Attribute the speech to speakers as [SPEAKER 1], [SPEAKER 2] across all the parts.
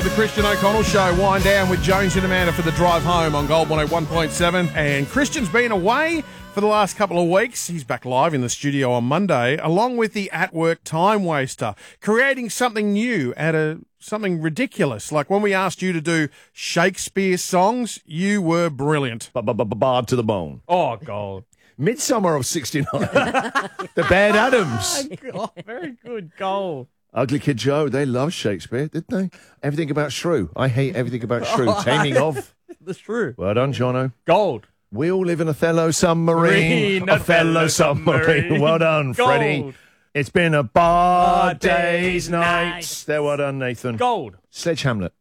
[SPEAKER 1] the Christian O'Connell Show. Wind down with Jones and Amanda for the drive home on Gold 101.7. And Christian's been away for the last couple of weeks. He's back live in the studio on Monday, along with the at-work time waster, creating something new out of something ridiculous. Like when we asked you to do Shakespeare songs, you were brilliant.
[SPEAKER 2] Barred to the bone.
[SPEAKER 1] Oh, God.
[SPEAKER 2] Midsummer of 69. The Bad Adams.
[SPEAKER 1] Oh, very good goal.
[SPEAKER 2] Ugly Kid Joe, they loved Shakespeare, didn't they? Everything about Shrew. I hate everything about Shrew. Taming of.
[SPEAKER 1] That's true.
[SPEAKER 2] Well done, Jono.
[SPEAKER 1] Gold.
[SPEAKER 2] We all live in Othello submarine. Othello submarine. Well done, Freddie. It's been a bar days, nights. There, well done, Nathan.
[SPEAKER 1] Gold.
[SPEAKER 2] Sledge Hamlet.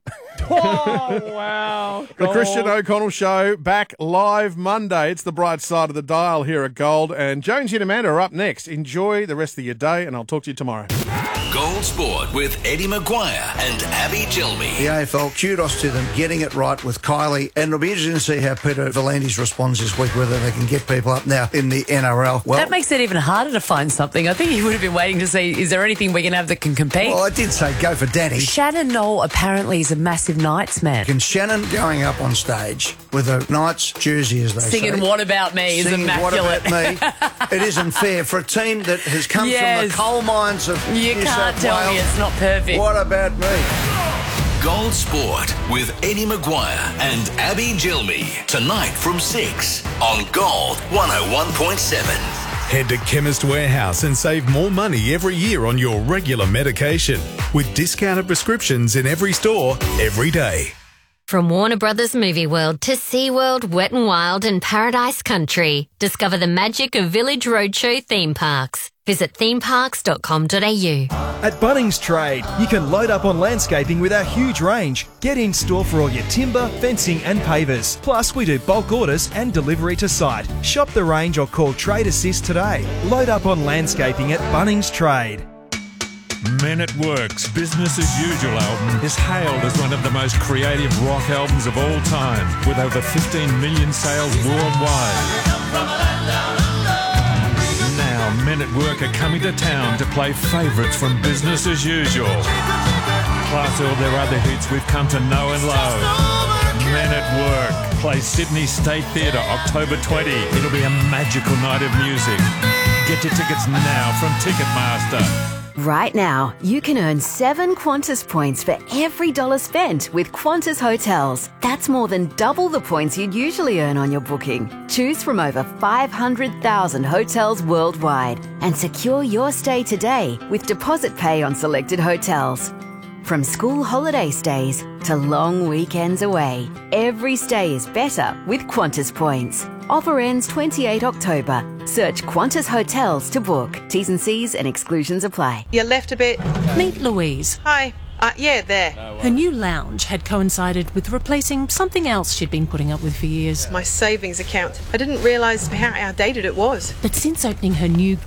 [SPEAKER 1] Oh, wow. The Christian O'Connell Show back live Monday. It's the bright side of the dial here at Gold. And Jones and Amanda are up next. Enjoy the rest of your day, and I'll talk to you tomorrow.
[SPEAKER 3] Gold Sport with Eddie Maguire and Abby Gilmy.
[SPEAKER 4] The AFL, kudos to them getting it right with Kylie, and it'll be interesting to see how Peter V'landys responds this week, whether they can get people up now in the NRL. Well,
[SPEAKER 5] that makes it even harder to find something. I think you would have been waiting to see, is there anything we can have that can compete?
[SPEAKER 4] Well, I did say go for Danny.
[SPEAKER 5] Shannon Knoll apparently is a massive Knights man.
[SPEAKER 4] And Shannon going up on stage with a Knights jersey, as they
[SPEAKER 5] Singing
[SPEAKER 4] say.
[SPEAKER 5] What About Me is immaculate.
[SPEAKER 4] What About Me. It isn't fair for a team that has come from the coal mines of
[SPEAKER 5] You
[SPEAKER 4] New
[SPEAKER 5] can't
[SPEAKER 4] South
[SPEAKER 5] tell
[SPEAKER 4] Wales.
[SPEAKER 5] me it's not perfect.
[SPEAKER 4] What About Me?
[SPEAKER 3] Gold Sport with Eddie Maguire and Abby Gilmy. Tonight from 6 on Gold 101.7.
[SPEAKER 6] Head to Chemist Warehouse and save more money every year on your regular medication with discounted prescriptions in every store, every day.
[SPEAKER 7] From Warner Brothers Movie World to SeaWorld, Wet n Wild and Paradise Country. Discover the magic of Village Roadshow theme parks. Visit themeparks.com.au.
[SPEAKER 8] At Bunnings Trade, you can load up on landscaping with our huge range. Get in store for all your timber, fencing and pavers. Plus, we do bulk orders and delivery to site. Shop the range or call Trade Assist today. Load up on landscaping at Bunnings Trade.
[SPEAKER 9] Men at Work's Business as Usual album is hailed as one of the most creative rock albums of all time, with over 15 million sales worldwide. Now, Men at Work are coming to town to play favourites from Business as Usual. Plus all their other hits we've come to know and love. Men at Work plays Sydney State Theatre October 20. It'll be a magical night of music. Get your tickets now from Ticketmaster.
[SPEAKER 10] Right now, you can earn 7 Qantas points for every dollar spent with Qantas Hotels. That's more than double the points you'd usually earn on your booking. Choose from over 500,000 hotels worldwide and secure your stay today with deposit pay on selected hotels. From school holiday stays to long weekends away, every stay is better with Qantas points. Offer ends 28 October. Search Qantas Hotels to book. T's and C's and exclusions apply.
[SPEAKER 11] You left a bit.
[SPEAKER 12] Meet Louise.
[SPEAKER 11] Hi. Yeah, there.
[SPEAKER 12] Her new lounge had coincided with replacing something else she'd been putting up with for years.
[SPEAKER 11] My savings account. I didn't realise how outdated it was.
[SPEAKER 12] But since opening her new